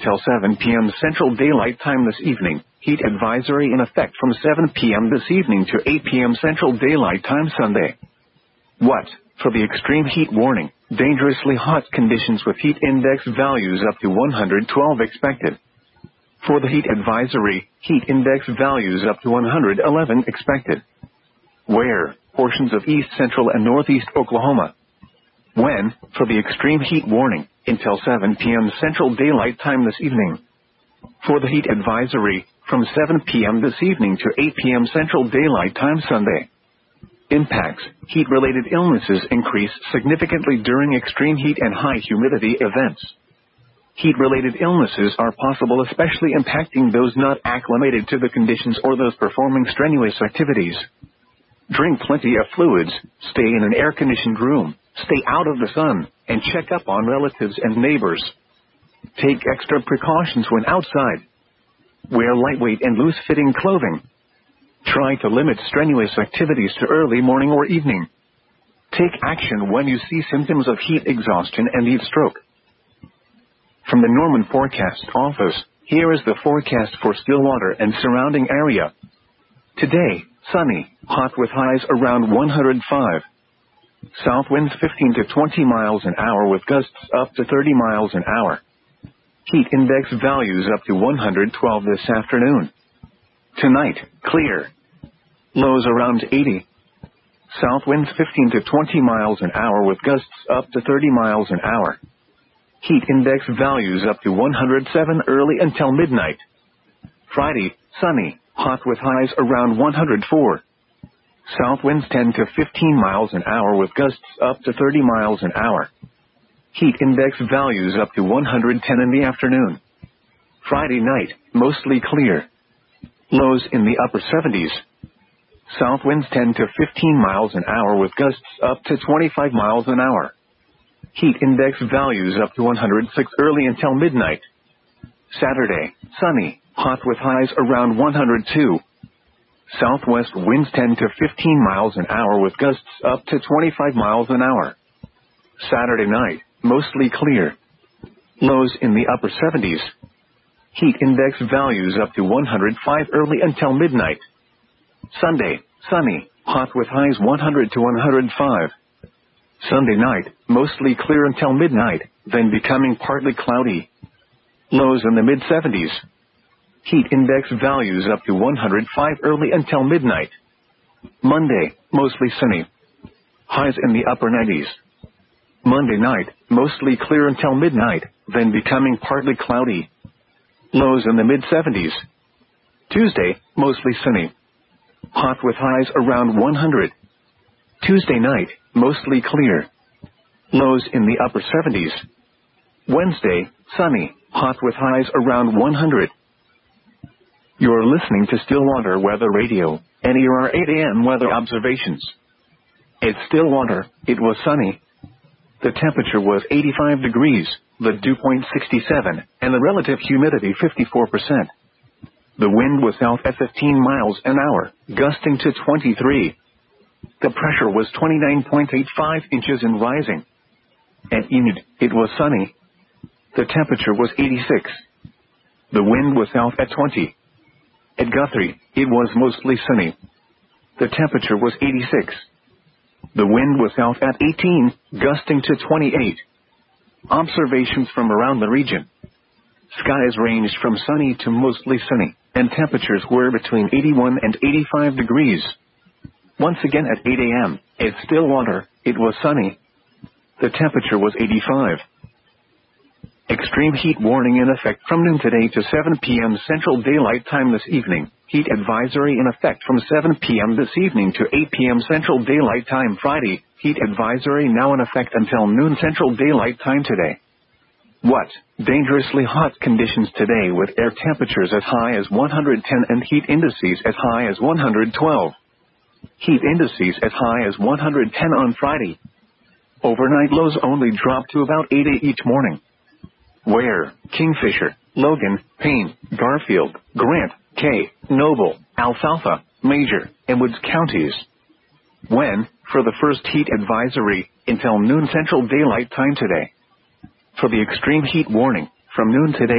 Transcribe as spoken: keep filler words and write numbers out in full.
until seven p m Central Daylight Time this evening. Heat advisory in effect from seven p m this evening to eight p m Central Daylight Time Sunday. What? For the extreme heat warning, dangerously hot conditions with heat index values up to one hundred twelve expected. For the heat advisory, heat index values up to one hundred eleven expected. Where? Portions of east central and northeast Oklahoma. When? For the extreme heat warning, until seven p m Central Daylight Time this evening. For the heat advisory, from seven p m this evening to eight p m Central Daylight Time Sunday. Impacts: heat-related illnesses increase significantly during extreme heat and high humidity events. Heat-related illnesses are possible, especially impacting those not acclimated to the conditions or those performing strenuous activities. Drink plenty of fluids, stay in an air-conditioned room, stay out of the sun, and check up on relatives and neighbors. Take extra precautions when outside. Wear lightweight and loose-fitting clothing. Try to limit strenuous activities to early morning or evening. Take action when you see symptoms of heat exhaustion and heat stroke. From the Norman Forecast Office, here is the forecast for Stillwater and surrounding area. Today, sunny, hot with highs around one hundred five. South winds fifteen to twenty miles an hour with gusts up to thirty miles an hour. Heat index values up to one hundred twelve this afternoon. Tonight, clear. Lows around eighty. South winds fifteen to twenty miles an hour with gusts up to thirty miles an hour. Heat index values up to one hundred seven early until midnight. Friday, sunny, hot with highs around one hundred four. South winds ten to fifteen miles an hour with gusts up to thirty miles an hour. Heat index values up to one hundred ten in the afternoon. Friday night, mostly clear. Lows in the upper seventies. South winds ten to fifteen miles an hour with gusts up to twenty-five miles an hour. Heat index values up to one hundred six early until midnight. Saturday, sunny, hot with highs around one hundred two. Southwest winds ten to fifteen miles an hour with gusts up to twenty-five miles an hour. Saturday night, mostly clear. Lows in the upper seventies. Heat index values up to one hundred five early until midnight. Sunday, sunny, hot with highs one hundred to one hundred five. Sunday night, mostly clear until midnight, then becoming partly cloudy. Lows in the mid seventies. Heat index values up to one hundred five early until midnight. Monday, mostly sunny. Highs in the upper nineties. Monday night, mostly clear until midnight, then becoming partly cloudy. Lows in the mid seventies. Tuesday, mostly sunny. Hot with highs around one hundred. Tuesday night, mostly clear. Lows in the upper seventies. Wednesday, sunny, hot with highs around one hundred. You're listening to Stillwater Weather Radio, and here are eight a m weather observations. At Stillwater, it was sunny. The temperature was eighty-five degrees, the dew point sixty-seven, and the relative humidity fifty-four percent. The wind was south at fifteen miles an hour, gusting to twenty-three. The pressure was twenty-nine point eight five inches and rising. At Enid, it was sunny. The temperature was eighty-six. The wind was south at twenty. At Guthrie, it was mostly sunny. The temperature was eighty-six. The wind was south at eighteen, gusting to twenty-eight. Observations from around the region. Skies ranged from sunny to mostly sunny, and temperatures were between eighty-one and eighty-five degrees. Once again at eight a m, at Stillwater, it was sunny. The temperature was eighty-five. Extreme heat warning in effect from noon today to seven p m Central Daylight Time this evening. Heat advisory in effect from seven p m this evening to eight p m Central Daylight Time Friday. Heat advisory now in effect until noon Central Daylight Time today. What? Dangerously hot conditions today with air temperatures as high as one hundred ten and heat indices as high as one hundred twelve. Heat indices as high as one hundred ten on Friday. Overnight lows only drop to about eight each morning. Where? Kingfisher, Logan, Payne, Garfield, Grant, Kay, Noble, Alfalfa, Major, and Woods counties. When? For the first heat advisory, until noon Central Daylight Time today. For the extreme heat warning, from noon today